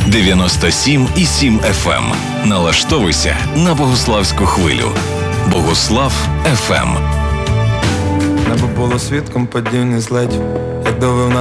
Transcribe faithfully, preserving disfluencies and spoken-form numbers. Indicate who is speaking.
Speaker 1: дев'яносто сім і сім еф ем. Налаштовуйся на Богуславську хвилю. Богуслав еф ем.
Speaker 2: Небо було свідком падіння злетів, як довив